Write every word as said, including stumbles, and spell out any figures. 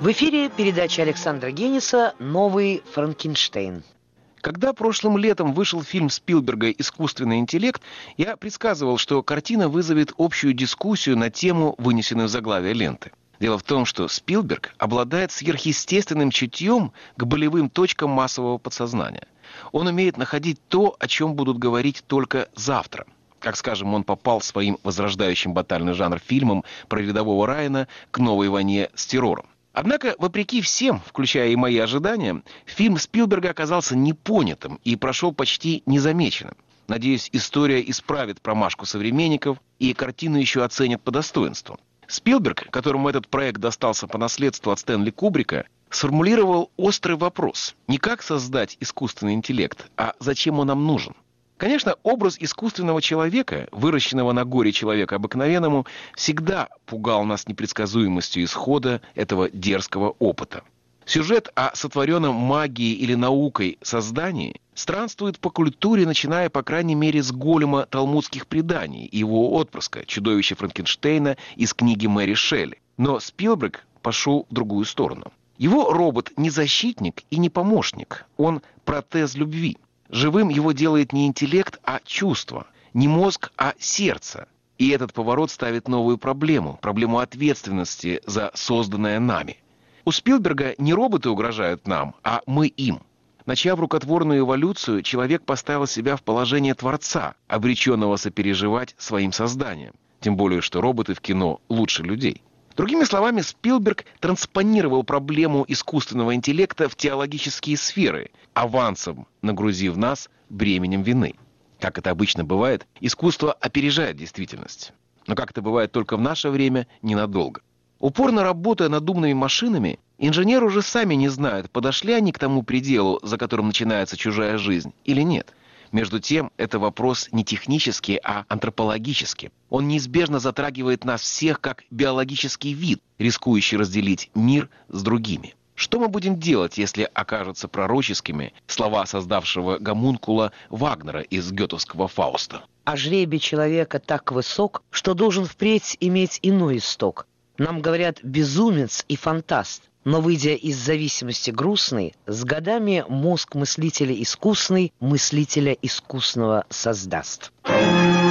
В эфире передача Александра Гениса «Новый Франкенштейн». Когда прошлым летом вышел фильм Спилберга «Искусственный интеллект», я предсказывал, что картина вызовет общую дискуссию на тему, вынесенную в заглавие ленты. Дело в том, что Спилберг обладает сверхъестественным чутьем к болевым точкам массового подсознания. Он умеет находить то, о чем будут говорить только завтра. Как, скажем, он попал своим возрождающим батальный жанр фильмом про рядового Райана к новой войне с террором. Однако, вопреки всем, включая и мои ожидания, фильм Спилберга оказался непонятым и прошел почти незамеченным. Надеюсь, история исправит промашку современников, и картину еще оценят по достоинству. Спилберг, которому этот проект достался по наследству от Стэнли Кубрика, сформулировал острый вопрос: не как создать искусственный интеллект, а зачем он нам нужен. Конечно, образ искусственного человека, выращенного на горе человека обыкновенному, всегда пугал нас непредсказуемостью исхода этого дерзкого опыта. Сюжет о сотворенном магией или наукой создании странствует по культуре, начиная, по крайней мере, с голема талмудских преданий и его отпрыска, чудовища Франкенштейна из книги Мэри Шелли. Но Спилберг пошел в другую сторону. Его робот не защитник и не помощник, он протез любви. Живым его делает не интеллект, а чувство, не мозг, а сердце. И этот поворот ставит новую проблему, проблему ответственности за созданное нами. У Спилберга не роботы угрожают нам, а мы им. Начав рукотворную эволюцию, человек поставил себя в положение творца, обреченного сопереживать своим созданием. Тем более, что роботы в кино лучше людей. Другими словами, Спилберг транспонировал проблему искусственного интеллекта в теологические сферы, авансом нагрузив нас бременем вины. Как это обычно бывает, искусство опережает действительность. Но как это бывает только в наше время, ненадолго. Упорно работая над умными машинами, инженеры уже сами не знают, подошли они к тому пределу, за которым начинается чужая жизнь, или нет. Между тем, это вопрос не технический, а антропологический. Он неизбежно затрагивает нас всех как биологический вид, рискующий разделить мир с другими. Что мы будем делать, если окажутся пророческими слова создавшего гомункула Вагнера из гётовского «Фауста»? А жребий человека так высок, что должен впредь иметь иной исток. Нам говорят безумец и фантаст. Но, выйдя из зависимости грустной, с годами мозг мыслителя искусный мыслителя искусного создаст.